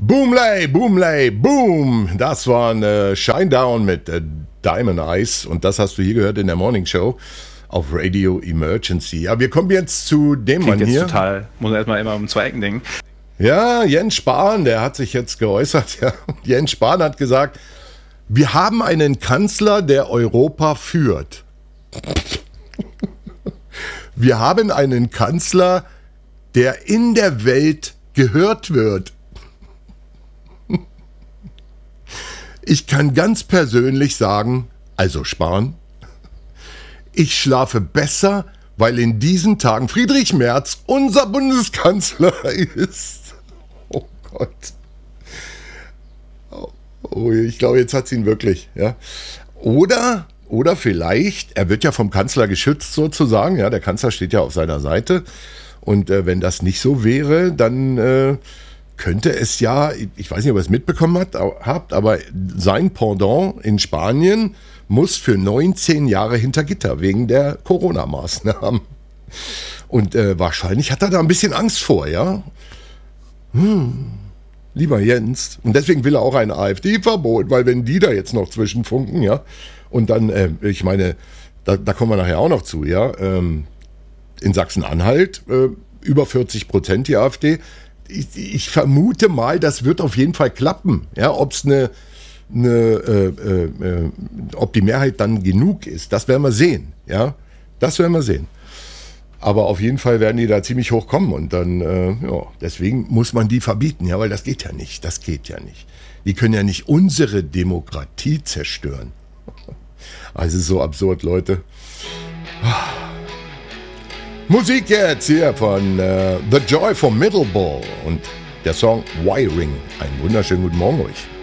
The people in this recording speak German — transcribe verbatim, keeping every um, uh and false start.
Boomlay, Boomlay, Boom. Das war ein äh, Shinedown mit äh, Diamond Eyes und das hast du hier gehört in der Morning Show auf Radio Emergency. Ja, wir kommen jetzt zu dem Klingt Mann hier. Jetzt total, muss man erstmal immer um zwei Ecken denken. Ja, Jens Spahn, der hat sich jetzt geäußert. Ja. Jens Spahn hat gesagt, wir haben einen Kanzler, der Europa führt. Wir haben einen Kanzler, der in der Welt gehört wird. Ich kann ganz persönlich sagen, also Spahn, ich schlafe besser, weil in diesen Tagen Friedrich Merz unser Bundeskanzler ist. Oh Gott. Oh, ich glaube, jetzt hat sie ihn wirklich. Ja. Oder, oder vielleicht, er wird ja vom Kanzler geschützt sozusagen, ja, der Kanzler steht ja auf seiner Seite. Und äh, wenn das nicht so wäre, dann äh, könnte es ja, ich weiß nicht, ob ihr es mitbekommen hat, habt, aber sein Pendant in Spanien muss für neunzehn Jahre hinter Gitter wegen der Corona-Maßnahmen. Und äh, wahrscheinlich hat er da ein bisschen Angst vor, ja. Hm, lieber Jens. Und deswegen will er auch ein AfD-Verbot, weil wenn die da jetzt noch zwischenfunken, ja, und dann, äh, ich meine, da, da kommen wir nachher auch noch zu, ja, ähm, in Sachsen-Anhalt äh, über vierzig Prozent die AfD. Ich, ich vermute mal, das wird auf jeden Fall klappen. Ja, ob's eine, eine, äh, äh, ob die Mehrheit dann genug ist, das werden wir sehen. Ja, das werden wir sehen. Aber auf jeden Fall werden die da ziemlich hoch kommen und dann, äh, ja, deswegen muss man die verbieten, ja, weil das geht ja nicht. Das geht ja nicht. Die können ja nicht unsere Demokratie zerstören. Also so absurd, Leute. Musik jetzt hier von uh, The Joy from Middleborough und der Song Wiring. Einen wunderschönen guten Morgen euch.